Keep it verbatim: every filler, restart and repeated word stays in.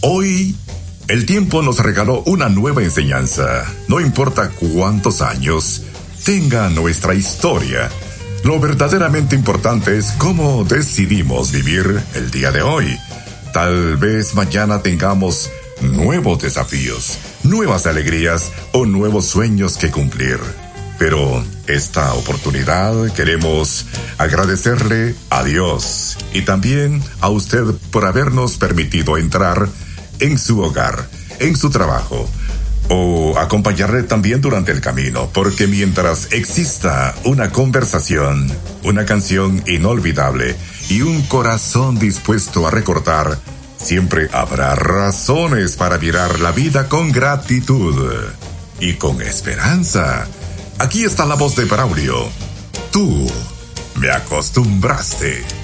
Hoy, el tiempo nos regaló una nueva enseñanza. No importa cuántos años tenga nuestra historia, lo verdaderamente importante es cómo decidimos vivir el día de hoy. Tal vez mañana tengamos nuevos desafíos, nuevas alegrías o nuevos sueños que cumplir. Pero esta oportunidad queremos agradecerle a Dios y también a usted por habernos permitido entrar en su hogar, en su trabajo, o acompañarle también durante el camino, porque mientras exista una conversación, una canción inolvidable y un corazón dispuesto a recordar, siempre habrá razones para mirar la vida con gratitud y con esperanza. Aquí está la voz de Braulio. Tú me acostumbraste.